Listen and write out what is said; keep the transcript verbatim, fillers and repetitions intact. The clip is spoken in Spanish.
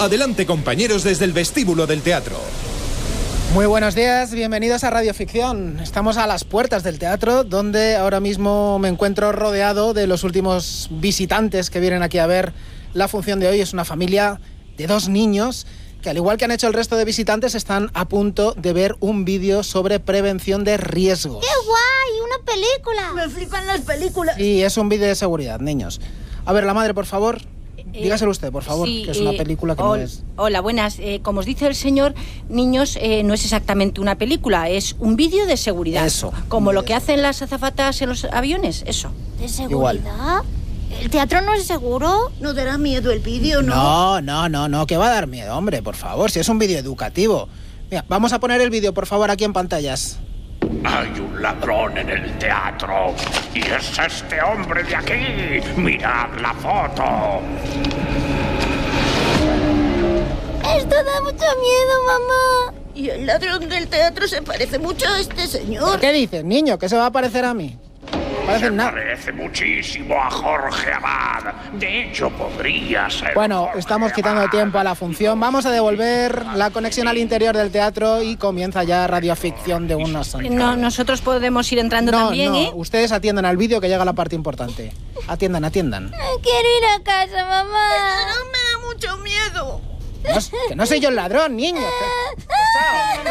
Adelante, compañeros, desde el vestíbulo del teatro. Muy buenos días, bienvenidos a Radio Ficción. Estamos a las puertas del teatro, donde ahora mismo me encuentro rodeado de los últimos visitantes que vienen aquí a ver la función de hoy. Es una familia de dos niños que, al igual que han hecho el resto de visitantes, están a punto de ver un vídeo sobre prevención de riesgos. ¡Qué guay! ¡Una película! Me flipan las películas. Y es un vídeo de seguridad, niños. A ver, la madre, por favor, eh, dígaselo usted, por favor, sí, que es una eh, película que hol- no es... Hola, buenas. Eh, como os dice el señor, niños, eh, no es exactamente una película, es un vídeo de seguridad. Eso. Como lo que hacen las azafatas en los aviones, eso. ¿De seguridad? ¿El teatro no es seguro? ¿No dará miedo el vídeo, no? No, no, no, no, que va a dar miedo, hombre, por favor, si es un vídeo educativo. Mira, vamos a poner el vídeo, por favor, aquí en pantallas. Hay un ladrón en el teatro y es este hombre de aquí. Mirad la foto. Esto da mucho miedo, mamá. Y el ladrón del teatro se parece mucho a este señor. ¿Qué dices, niño? ¿Qué se va a parecer a mí? Se Parecen nada. parece muchísimo a Jorge Abad. De hecho, podría ser. Bueno, Jorge estamos quitando Abad. tiempo a la función. Vamos a devolver la conexión al interior del teatro y comienza ya radioficción de unos años. No, nosotros podemos ir entrando No, también, no, ¿eh? ustedes atiendan al vídeo que llega la parte importante. Atiendan, atiendan. Quiero ir a casa, mamá. No me da mucho miedo. No, que no soy yo el ladrón, niño. Pesado.